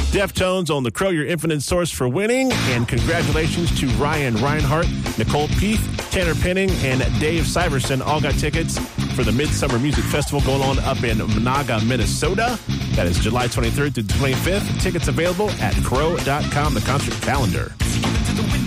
Deftones on The Crow, your infinite source for winning. And congratulations to Ryan Reinhart, Nicole Peath, Tanner Penning, and Dave Syverson. All got tickets for the Midsummer Music Festival going on up in Monaga, Minnesota. That is July 23rd to 25th. Tickets available at crow.com, the concert calendar.